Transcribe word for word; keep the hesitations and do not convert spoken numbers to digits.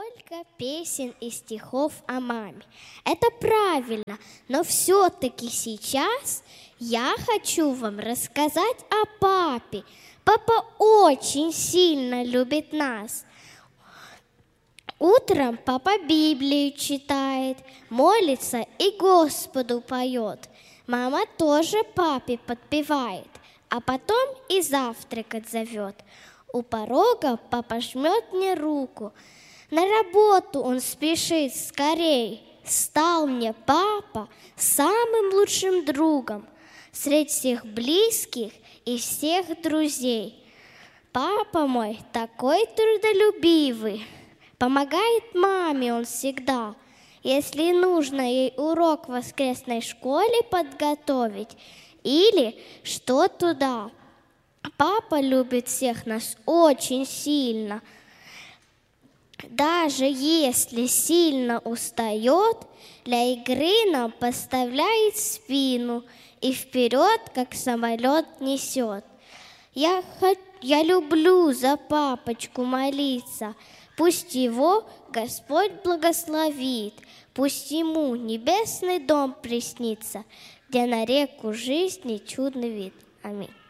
Сколько песен и стихов о маме. Это правильно, но все-таки сейчас я хочу вам рассказать о папе. Папа очень сильно любит нас. Утром папа Библию читает, молится и Господу поет. Мама тоже папе подпевает, а потом и завтракать зовет. У порога папа жмет мне руку. На работу он спешит скорей. Стал мне папа самым лучшим другом среди всех близких и всех друзей. Папа мой такой трудолюбивый, помогает маме он всегда. Если нужно ей урок в воскресной школе подготовить или что туда. Папа любит всех нас очень сильно. Даже если сильно устает, для игры нам поставляет спину и вперед, как самолет, несет. Я, я люблю за папочку молиться. Пусть его Господь благословит, пусть ему небесный дом приснится, где на реку жизни чудный вид. Аминь.